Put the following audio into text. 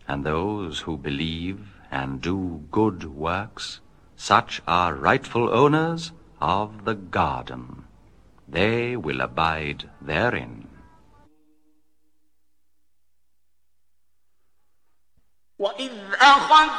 And those who believe and do good works, such are rightful owners of the garden. They will abide therein. وَإِذْ أَخَذْ